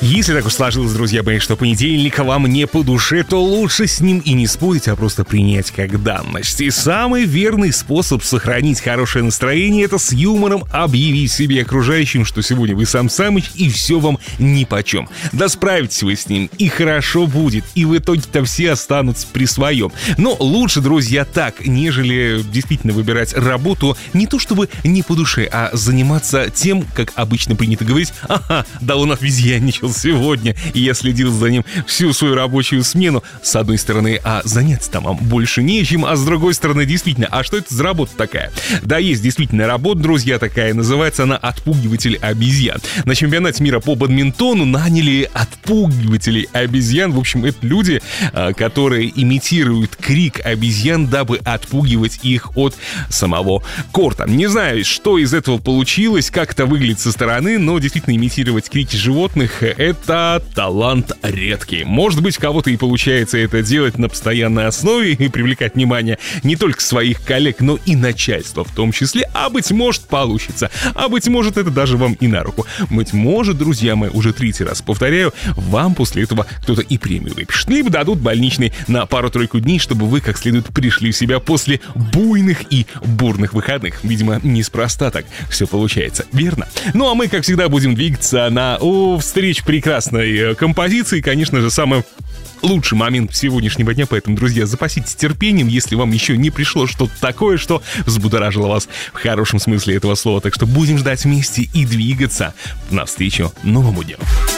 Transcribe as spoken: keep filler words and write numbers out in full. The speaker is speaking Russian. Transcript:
Если так уж сложилось, друзья мои, что понедельник вам не по душе, то лучше с ним и не спорить, а просто принять как данность. И самый верный способ сохранить хорошее настроение — это с юмором объявить себе окружающим, что сегодня вы сам Самыч и все вам нипочем. Да справитесь вы с ним, и хорошо будет, и в итоге-то все останутся при своем. Но лучше, друзья, так, нежели действительно выбирать работу не то чтобы не по душе, а заниматься тем, как обычно принято говорить: ага, да он обезьянничал сегодня, и я следил за ним всю свою рабочую смену. С одной стороны, а заняться там вам больше нечем, а с другой стороны, действительно, а что это за работа такая? Да, есть действительно работа, друзья, такая, называется она «Отпугиватель обезьян». На чемпионате мира по бадминтону наняли отпугивателей обезьян. В общем, это люди, которые имитируют крик обезьян, дабы отпугивать их от самого корта. Не знаю, что из этого получилось, как это выглядит со стороны, но действительно имитировать крики животных — это талант редкий. Может быть, у кого-то и получается это делать на постоянной основе и привлекать внимание не только своих коллег, но и начальства в том числе, а быть может получится, а быть может это даже вам и на руку. Быть может, друзья мои, уже третий раз повторяю, вам после этого кто-то и премию выпишет, либо дадут больничный на пару-тройку дней, чтобы вы как следует пришли в себя после буйных и бурных выходных. Видимо, неспроста так все получается, верно? Ну а мы, как всегда, будем двигаться на о, встреч прекрасной композиции. Конечно же, самое лучший момент сегодняшнего дня, поэтому, друзья, запаситесь терпением, если вам еще не пришло что-то такое, что взбудоражило вас в хорошем смысле этого слова. Так что будем ждать вместе и двигаться навстречу новому дню.